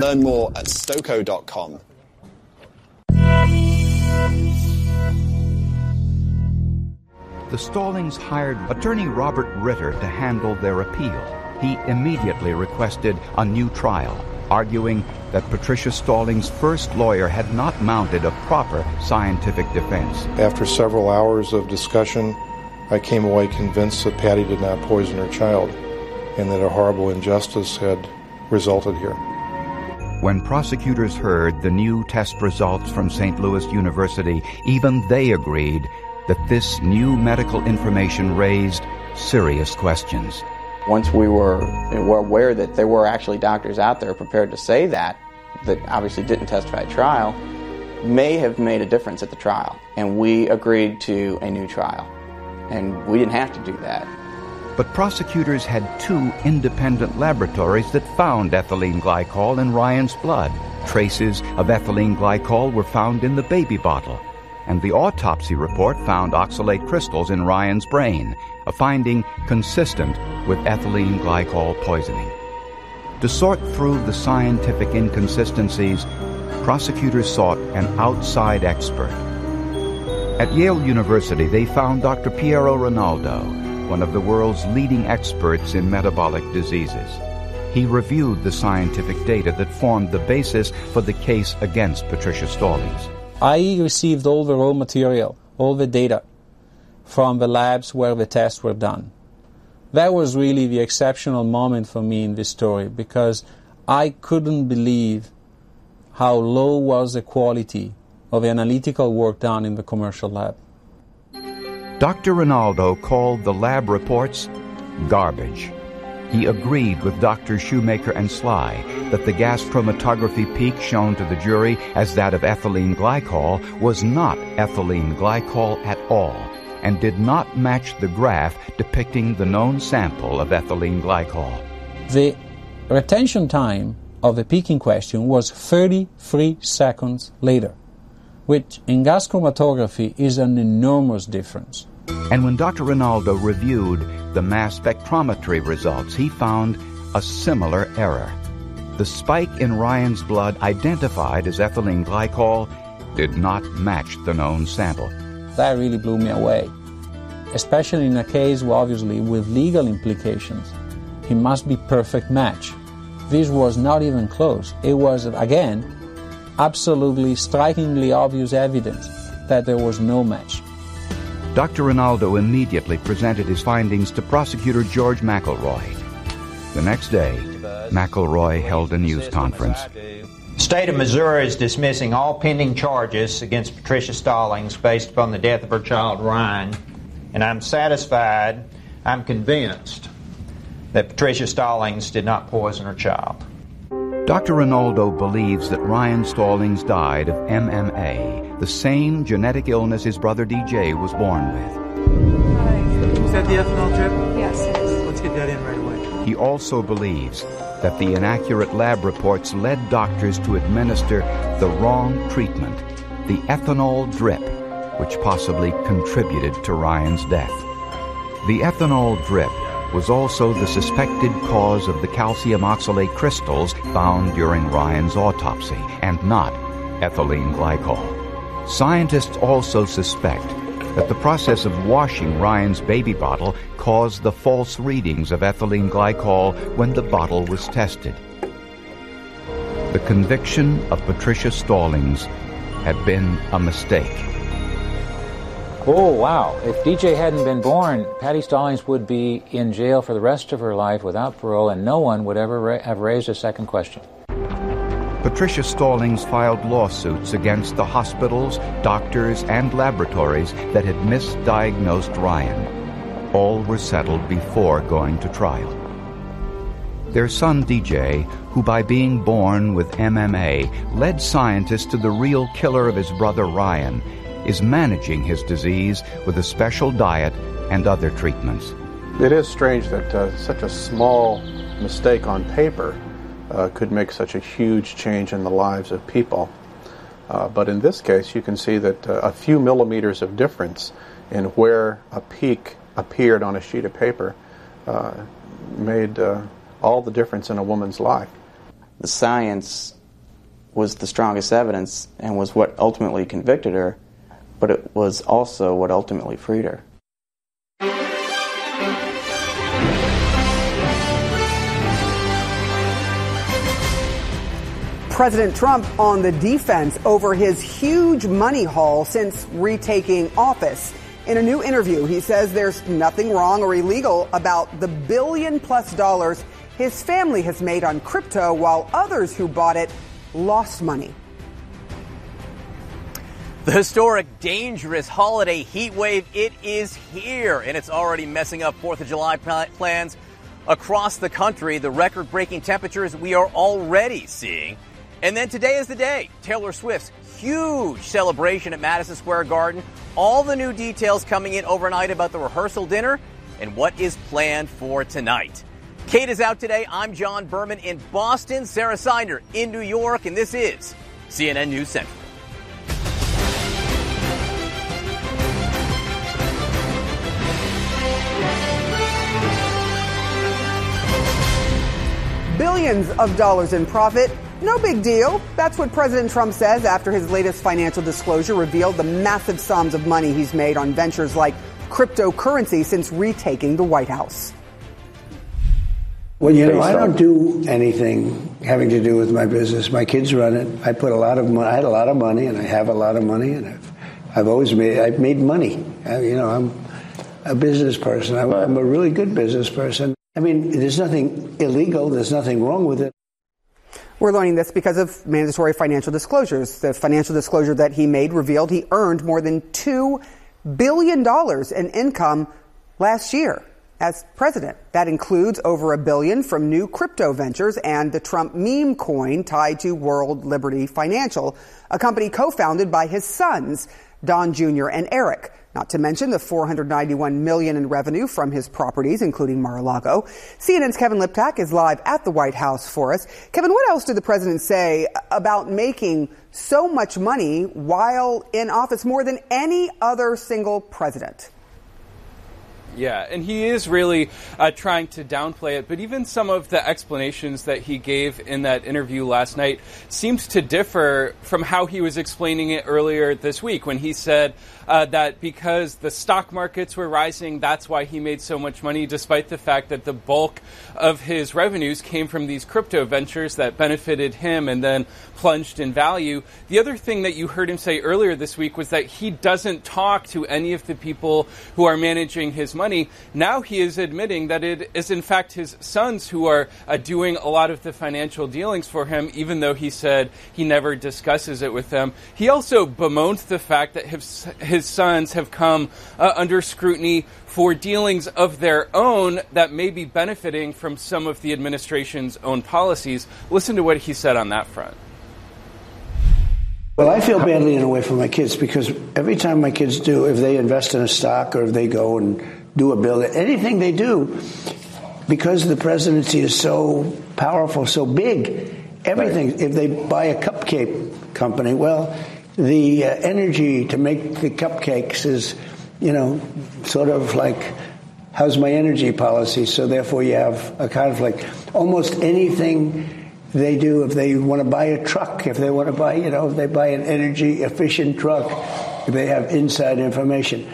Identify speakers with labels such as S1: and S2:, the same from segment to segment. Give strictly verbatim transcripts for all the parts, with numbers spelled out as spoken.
S1: Learn more at stoco dot com.
S2: The Stallings hired attorney Robert Ritter to handle their appeal. He immediately requested a new trial, arguing that Patricia Stallings' first lawyer had not mounted a proper scientific defense.
S3: After several hours of discussion, I came away convinced that Patty did not poison her child and that a horrible injustice had resulted here.
S2: When prosecutors heard the new test results from Saint Louis University, even they agreed that this new medical information raised serious questions.
S4: Once we were, were aware that there were actually doctors out there prepared to say that, that obviously didn't testify at trial, may have made a difference at the trial. And we agreed to a new trial. And we didn't have to do that.
S2: But prosecutors had two independent laboratories that found ethylene glycol in Ryan's blood. Traces of ethylene glycol were found in the baby bottle, and the autopsy report found oxalate crystals in Ryan's brain, a finding consistent with ethylene glycol poisoning. To sort through the scientific inconsistencies, prosecutors sought an outside expert. At Yale University, they found Doctor Piero Rinaldo, one of the world's leading experts in metabolic diseases. He reviewed the scientific data that formed the basis for the case against Patricia Stallings.
S5: I received all the raw material, all the data, from the labs where the tests were done. That was really the exceptional moment for me in this story, because I couldn't believe how low was the quality of the analytical work done in the commercial lab.
S2: Doctor Rinaldo called the lab reports garbage. He agreed with Doctors Shoemaker and Sly that the gas chromatography peak shown to the jury as that of ethylene glycol was not ethylene glycol at all, and did not match the graph depicting the known sample of ethylene glycol.
S5: The retention time of the peak in question was thirty-three seconds later, which in gas chromatography is an enormous difference.
S2: And when Doctor Rinaldo reviewed the mass spectrometry results, he found a similar error. The spike in Ryan's blood identified as ethylene glycol did not match the known sample.
S5: That really blew me away, especially in a case, obviously, with legal implications. It must be perfect match. This was not even close. It was, again, absolutely strikingly obvious evidence that there was no match.
S2: Doctor Rinaldo immediately presented his findings to prosecutor George McElroy. The next day, McElroy held a news conference.
S6: The state of Missouri is dismissing all pending charges against Patricia Stallings based upon the death of her child, Ryan, and I'm satisfied, I'm convinced, that Patricia Stallings did not poison her child.
S2: Doctor Rinaldo believes that Ryan Stallings died of M M A, the same genetic illness his brother D J was born with.
S7: Is that the ethanol drip?
S8: Yes, it is.
S7: Let's get that in right away.
S2: He also believes that the inaccurate lab reports led doctors to administer the wrong treatment, the ethanol drip, which possibly contributed to Ryan's death. The ethanol drip was also the suspected cause of the calcium oxalate crystals found during Ryan's autopsy, and not ethylene glycol. Scientists also suspect that the process of washing Ryan's baby bottle caused the false readings of ethylene glycol when the bottle was tested. The conviction of Patricia Stallings had been a mistake.
S9: Oh, wow. If D J hadn't been born, Patty Stallings would be in jail for the rest of her life without parole, and no one would ever ra- have raised a second question.
S2: Patricia Stallings filed lawsuits against the hospitals, doctors, and laboratories that had misdiagnosed Ryan. All were settled before going to trial. Their son D J, who by being born with M M A led scientists to the real killer of his brother Ryan, is managing his disease with a special diet and other treatments.
S3: It is strange that uh, such a small mistake on paper uh, could make such a huge change in the lives of people. Uh, but in this case, you can see that uh, a few millimeters of difference in where a peak appeared on a sheet of paper uh, made uh, all the difference in a woman's life.
S4: The science was the strongest evidence and was what ultimately convicted her, but it was also what ultimately freed her.
S8: President Trump on the defense over his huge money haul since retaking office. In a new interview, he says there's nothing wrong or illegal about the billion plus dollars his family has made on crypto, while others who bought it lost money.
S10: The historic, dangerous holiday heat wave, it is here, and it's already messing up fourth of July plans across the country. The record-breaking temperatures we are already seeing. And then today is the day. Taylor Swift's huge celebration at Madison Square Garden. All the new details coming in overnight about the rehearsal dinner and what is planned for tonight. Kate is out today. I'm John Berman in Boston. Sarah Seinder in New York. And this is C N N News Central.
S8: Billions of dollars in profit. No big deal. That's what President Trump says after his latest financial disclosure revealed the massive sums of money he's made on ventures like cryptocurrency since retaking the White House.
S11: Well, you know, I don't do anything having to do with my business. My kids run it. I put a lot of money. I had a lot of money, and I have a lot of money, and I've, I've always made. I've made money. I, you know, I'm a business person. I'm, I'm a really good business person. I mean, there's nothing illegal. There's nothing wrong with it.
S8: We're learning this because of mandatory financial disclosures. The financial disclosure that he made revealed he earned more than two billion dollars in income last year as president. That includes over a billion from new crypto ventures and the Trump meme coin tied to World Liberty Financial, a company co-founded by his sons, Don Junior and Eric. Not to mention the four hundred ninety-one million dollars in revenue from his properties, including Mar-a-Lago. C N N's Kevin Liptak is live at the White House for us. Kevin, what else did the president say about making so much money while in office, more than any other single president?
S12: Yeah, and he is really uh, trying to downplay it, but even some of the explanations that he gave in that interview last night seems to differ from how he was explaining it earlier this week when he said uh, that because the stock markets were rising, that's why he made so much money, despite the fact that the bulk of his revenues came from these crypto ventures that benefited him and then plunged in value. The other thing that you heard him say earlier this week was that he doesn't talk to any of the people who are managing his money. Now he is admitting that it is in fact his sons who are uh, doing a lot of the financial dealings for him, even though he said he never discusses it with them. He also bemoaned the fact that his, his sons have come uh, under scrutiny for dealings of their own that may be benefiting from some of the administration's own policies. Listen to what he said on that front.
S11: Well, I feel badly in a way for my kids because every time my kids do, if they invest in a stock or if they go and do a bill, anything they do, because the presidency is so powerful, so big, everything, right. If they buy a cupcake company, well, the uh, energy to make the cupcakes is, you know, sort of like, how's my energy policy? So therefore you have a conflict. Almost anything they do, if they want to buy a truck, if they want to buy, you know, if they buy an energy efficient truck, they have inside information.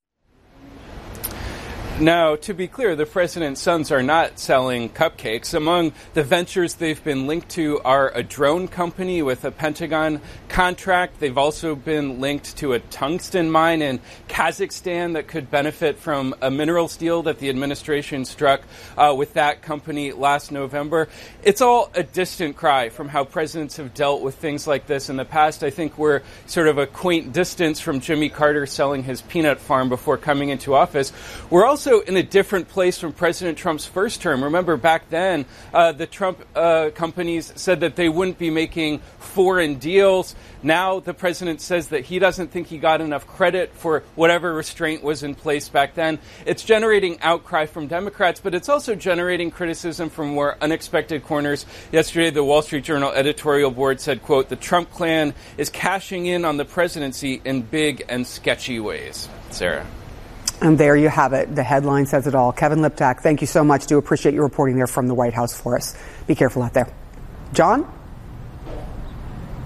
S12: Now, to be clear, the president's sons are not selling cupcakes. Among the ventures they've been linked to are a drone company with a Pentagon contract. They've also been linked to a tungsten mine in Kazakhstan that could benefit from a minerals deal that the administration struck uh, with that company last November. It's all a distant cry from how presidents have dealt with things like this in the past. I think we're sort of a quaint distance from Jimmy Carter selling his peanut farm before coming into office. We're also in a different place from President Trump's first term. Remember, back then, uh, the Trump uh, companies said that they wouldn't be making foreign deals. Now the president says that he doesn't think he got enough credit for whatever restraint was in place back then. It's generating outcry from Democrats, but it's also generating criticism from more unexpected corners. Yesterday, the Wall Street Journal editorial board said, quote, "The Trump clan is cashing in on the presidency in big and sketchy ways." Sarah.
S8: And there you have it. The headline says it all. Kevin Liptak, thank you so much. Do appreciate your reporting there from the White House for us. Be careful out there. John?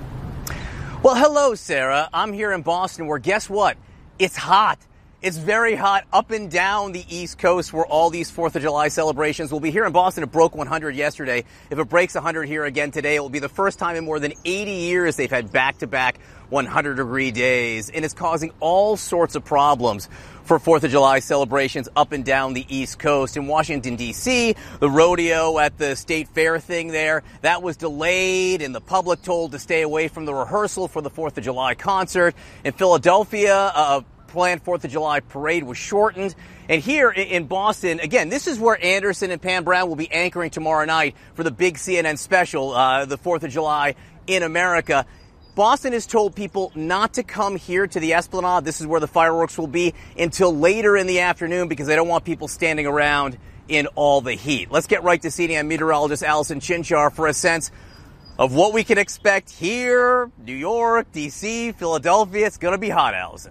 S10: Well, hello, Sarah. I'm here in Boston where, guess what? It's hot. It's very hot up and down the East Coast where all these fourth of July celebrations will be. Here in Boston, it broke one hundred yesterday. If it breaks one hundred here again today, it will be the first time in more than eighty years they've had back-to-back one hundred degree days. And it's causing all sorts of problems for fourth of July celebrations up and down the East Coast. In Washington, D C, the rodeo at the State Fair thing there, that was delayed and the public told to stay away from the rehearsal for the fourth of July concert. In Philadelphia, a planned fourth of July parade was shortened. And here in Boston, again, this is where Anderson and Pam Brown will be anchoring tomorrow night for the big C N N special, uh, the fourth of July in America. Boston has told people not to come here to the Esplanade. This is where the fireworks will be until later in the afternoon because they don't want people standing around in all the heat. Let's get right to C N N meteorologist Allison Chinchar for a sense of what we can expect here, New York, D C, Philadelphia. It's going to be hot, Allison.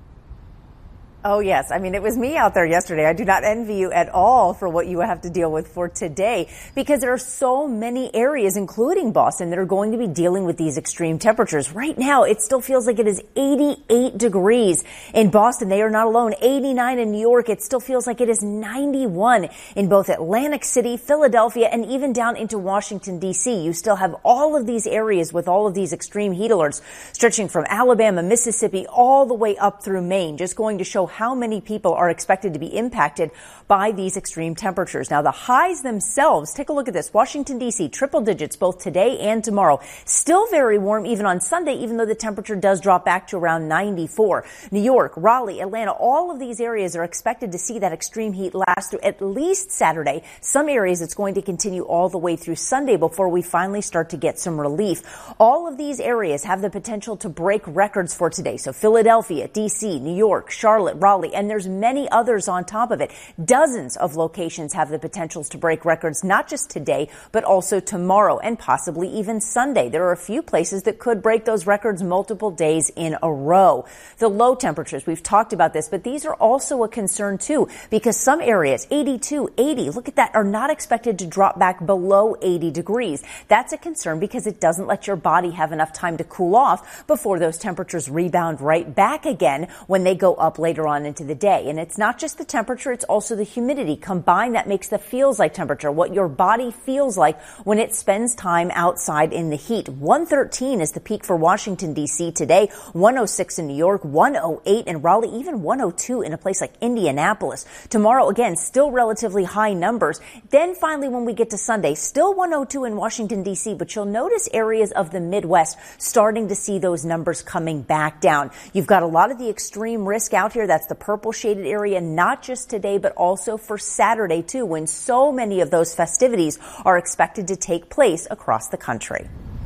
S13: Oh, yes. I mean, it was me out there yesterday. I do not envy you at all for what you have to deal with for today because there are so many areas, including Boston, that are going to be dealing with these extreme temperatures. Right now, it still feels like it is eighty-eight degrees in Boston. They are not alone. eighty-nine in New York. It still feels like it is ninety-one in both Atlantic City, Philadelphia, and even down into Washington, D C. You still have all of these areas with all of these extreme heat alerts stretching from Alabama, Mississippi, all the way up through Maine, just going to show how many people are expected to be impacted by these extreme temperatures. Now, the highs themselves, take a look at this. Washington, D C, triple digits both today and tomorrow. Still very warm even on Sunday, even though the temperature does drop back to around ninety-four. New York, Raleigh, Atlanta, all of these areas are expected to see that extreme heat last through at least Saturday. Some areas it's going to continue all the way through Sunday before we finally start to get some relief. All of these areas have the potential to break records for today. So Philadelphia, D C, New York, Charlotte, Raleigh, and there's many others on top of it. Dozens of locations have the potentials to break records, not just today, but also tomorrow and possibly even Sunday. There are a few places that could break those records multiple days in a row. The low temperatures, we've talked about this, but these are also a concern too, because some areas, eighty-two, eighty, look at that, are not expected to drop back below eighty degrees. That's a concern because it doesn't let your body have enough time to cool off before those temperatures rebound right back again when they go up later on into the day. And it's not just the temperature, it's also the humidity combined that makes the feels like temperature, what your body feels like when it spends time outside in the heat. one thirteen is the peak for Washington, D C today, one oh six in New York, one oh eight in Raleigh, even one oh two in a place like Indianapolis. Tomorrow, again, still relatively high numbers. Then finally, when we get to Sunday, still one oh two in Washington, D C, but you'll notice areas of the Midwest starting to see those numbers coming back down. You've got a lot of the extreme risk out here. That's the purple shaded area, not just today, but also for Saturday too, when so many of those festivities are expected to take place across the country.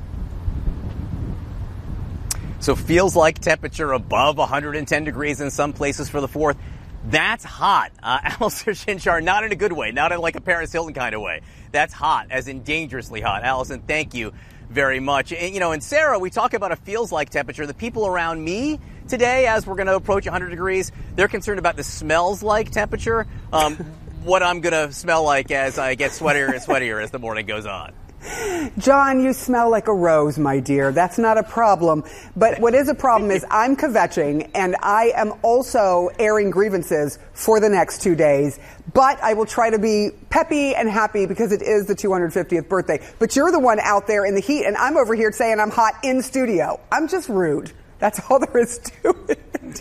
S10: So feels like temperature above one hundred ten degrees in some places for the fourth. That's hot. Uh, Allison Chinchar, not in a good way, not in like a Paris Hilton kind of way. That's hot, as in dangerously hot. Allison, thank you very much. And, you know, and Sarah, we talk about a feels like temperature. The people around me today, as we're going to approach one hundred degrees, they're concerned about the smells like temperature, um, what I'm going to smell like as I get sweatier and sweatier as the morning goes on.
S8: John, you smell like a rose, my dear. That's not a problem. But what is a problem is I'm kvetching, and I am also airing grievances for the next two days. But I will try to be peppy and happy because it is the two hundred fiftieth birthday. But you're the one out there in the heat, and I'm over here saying I'm hot in studio. I'm just rude. That's all there is to it.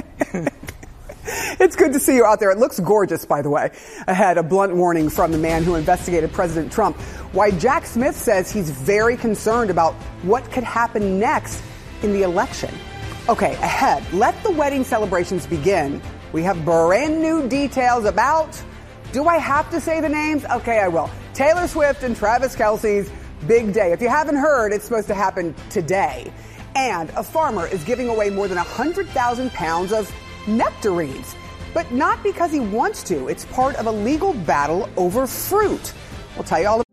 S8: It's good to see you out there. It looks gorgeous, by the way. Ahead, a blunt warning from the man who investigated President Trump. Why Jack Smith says he's very concerned about what could happen next in the election. Okay, ahead, let the wedding celebrations begin. We have brand new details about, do I have to say the names? Okay, I will. Taylor Swift and Travis Kelce's big day. If you haven't heard, it's supposed to happen today. And a farmer is giving away more than one hundred thousand pounds of nectarines, but not because he wants to. It's part of a legal battle over fruit. We'll tell you all about